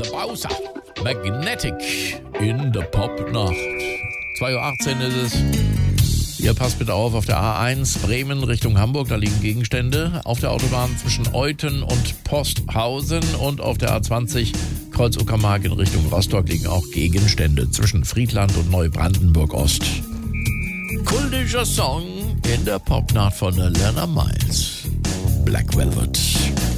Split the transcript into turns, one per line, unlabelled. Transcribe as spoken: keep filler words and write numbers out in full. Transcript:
The Bowser. Magnetic in der Popnacht. zwei Uhr achtzehn ist es. Ihr passt bitte auf, auf der A eins Bremen Richtung Hamburg, da liegen Gegenstände. Auf der Autobahn zwischen Euthen und Posthausen und auf der A zwanzig Kreuz Uckermark in Richtung Rostock liegen auch Gegenstände zwischen Friedland und Neubrandenburg-Ost. Kultischer Song in der Popnacht von Lena Miles. Black Velvet.